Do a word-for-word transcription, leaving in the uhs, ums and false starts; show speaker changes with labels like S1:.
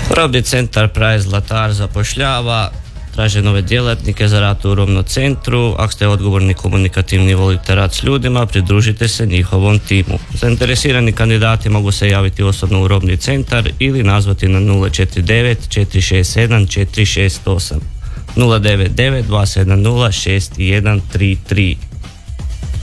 S1: Robni centar Praje Zlatar zapošljava, traže nove djelatnike za rad u robnom centru. Ako ste odgovorni, komunikativni i volite rad s ljudima, pridružite se njihovom timu. Zainteresirani kandidati mogu se javiti osobno u robni centar ili nazvati na nula četiri devet četiri šest sedam četiri šest osam nula devet devet dva sedam nula šest jedan tri tri.